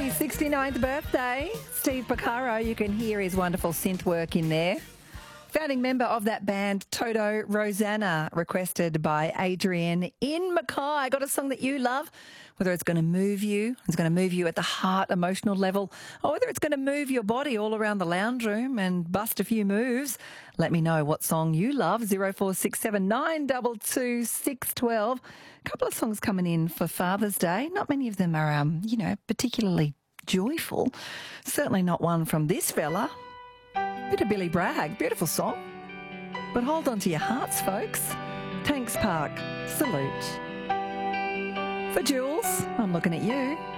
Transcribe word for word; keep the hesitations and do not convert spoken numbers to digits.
his sixty-ninth birthday. Steve Porcaro, you can hear his wonderful synth work in there. Founding member of that band, Toto Rosanna, requested by Adrian in Mackay. Got a song that you love, whether it's going to move you, it's going to move you at the heart emotional level, or whether it's going to move your body all around the lounge room and bust a few moves. Let me know what song you love. zero four six seven nine two two six one two. A couple of songs coming in for Father's Day. Not many of them are, um, you know, particularly joyful. Certainly not one from this fella. Bit of Billy Bragg, beautiful song. But hold on to your hearts, folks. Tanks Park, salute. For Jules, I'm looking at you.